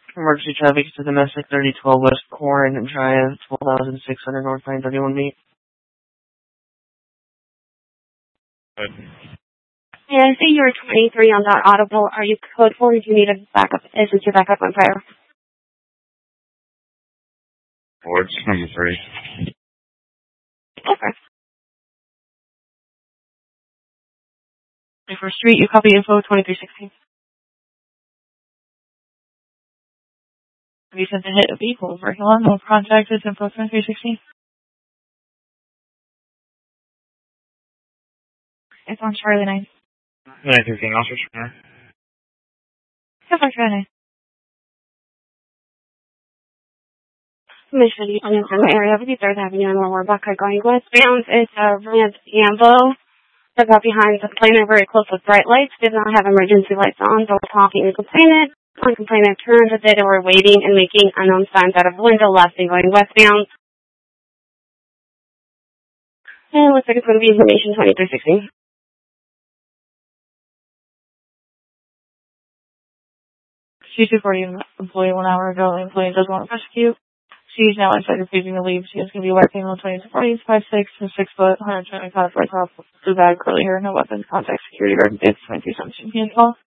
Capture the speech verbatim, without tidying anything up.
Emergency traffic to domestic thirty twelve West Corn Drive, twelve thousand six hundred North nine thirty-one meet. Good. And I see you're twenty-three on that audible. Are you code four? Do you need a backup? Is it your backup on fire? What's number three? Okay. For street, you copy info twenty-three sixteen. Have you sent a hit a vehicle over? Hello, no contact is info twenty-three sixteen. It's on Charlie nine. nine thirteen, officer. It's on Charlie nine. Mission on the area of third Avenue and Lower Buckeye going westbound. It's a Rand Ambo. They got behind the complainant very close with bright lights. Did not have emergency lights on. They were talking to complainant. On complainant turned that they were waiting and making unknown signs out of the window, left and going westbound. And it looks like it's going to be information twenty-three sixteen. She's reporting an employee one hour ago. The employee does want to prosecute. She's now inside refusing to leave. She is going to be working on twenty to forty, five six, and six foot, one hundred twenty pounds, right off, blue bag, curly hair, no weapons, contact security guard, it's twenty-three seventeen. Call.